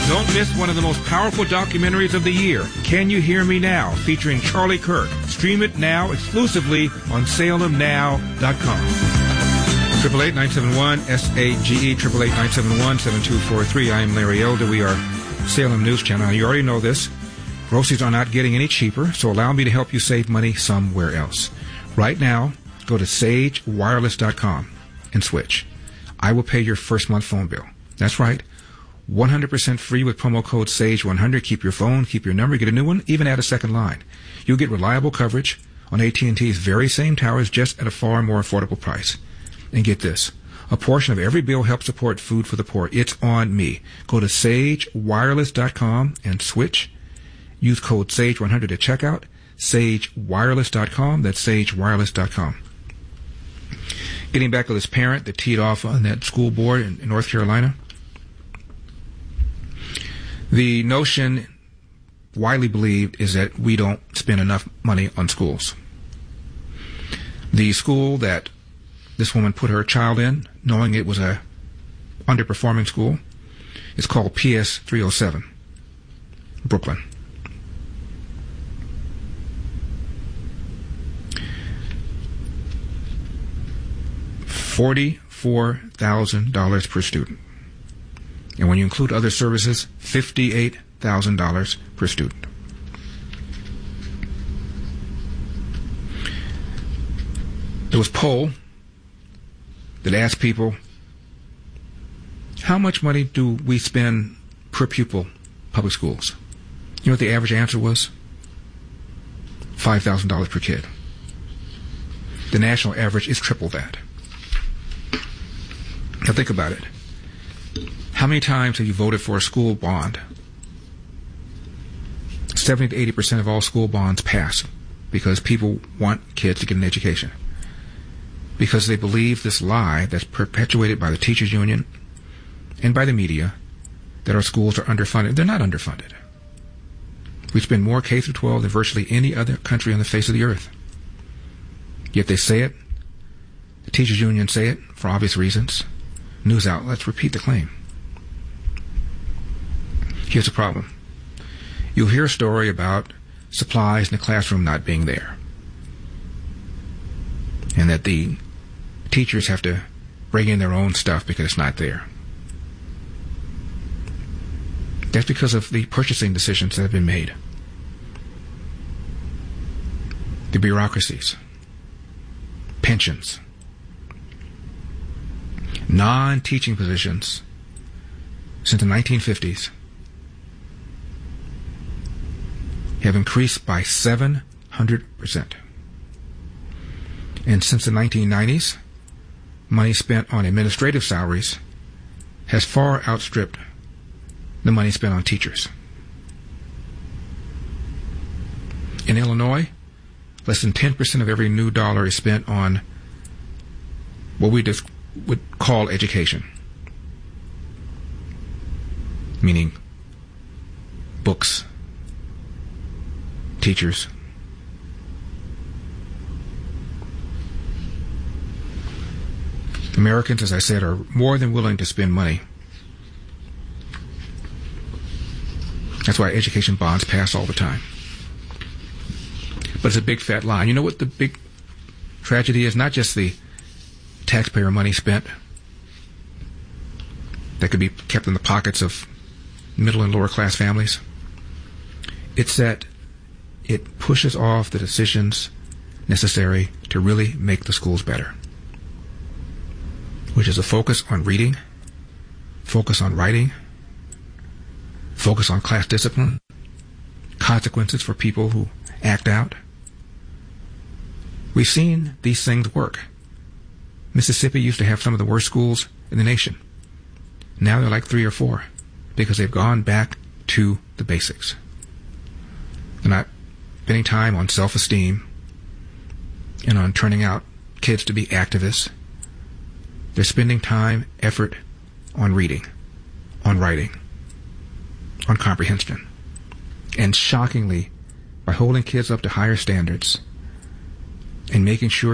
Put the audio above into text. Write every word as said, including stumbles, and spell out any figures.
Don't miss one of the most powerful documentaries of the year, Can You Hear Me Now, featuring Charlie Kirk. Stream it now exclusively on Salem Now dot com. eight eight eight, nine seven one, S A G E, eight eight eight, nine seven one, seven two four three. I am Larry Elder. We are Salem News Channel. You already know this. Groceries are not getting any cheaper, so allow me to help you save money somewhere else. Right now, go to Sage Wireless dot com and switch. I will pay your first month phone bill. That's right. one hundred percent free with promo code SAGE one hundred. Keep your phone, keep your number, get a new one, even add a second line. You'll get reliable coverage on A T and T's very same towers, just at a far more affordable price. And get this. A portion of every bill helps support Food for the Poor. It's on me. Go to Sage Wireless dot com and switch. Use code SAGE one hundred at checkout. Sage Wireless dot com. That's Sage Wireless dot com. Getting back to this parent that teed off on that school board in, in North Carolina. The notion widely believed is that we don't spend enough money on schools. The school that this woman put her child in, knowing it was a underperforming school, is called P S three oh seven, Brooklyn. forty-four thousand dollars per student. And when you include other services, fifty-eight thousand dollars per student. There was a poll that asked people, how much money do we spend per pupil public schools? You know what the average answer was? five thousand dollars per kid. The national average is triple that. Now think about it. How many times have you voted for a school bond? seventy to eighty percent of all school bonds pass because people want kids to get an education. Because they believe this lie that's perpetuated by the teachers union and by the media that our schools are underfunded. They're not underfunded. We spend more K through twelve than virtually any other country on the face of the earth. Yet they say it. The teachers union say it for obvious reasons. News outlets repeat the claim. Here's the problem. You'll hear a story about supplies in the classroom not being there, and that the teachers have to bring in their own stuff because it's not there. That's because of the purchasing decisions that have been made. The bureaucracies, pensions, non-teaching positions since the nineteen fifties have increased by seven hundred percent. And since the nineteen nineties, money spent on administrative salaries has far outstripped the money spent on teachers. In Illinois, less than ten percent of every new dollar is spent on what we just would call education, meaning books, teachers. Americans, as I said, are more than willing to spend money. That's why education bonds pass all the time. But it's a big fat lie. You know what the big tragedy is? Not just the taxpayer money spent that could be kept in the pockets of middle and lower class families. It's that it pushes off the decisions necessary to really make the schools better, which is a focus on reading, focus on writing, focus on class discipline, consequences for people who act out. We've seen these things work. Mississippi used to have some of the worst schools in the nation. Now they're like three or four because they've gone back to the basics. They're not spending time on self-esteem and on turning out kids to be activists. They're spending time, effort on reading, on writing, on comprehension. And shockingly, by holding kids up to higher standards and making sure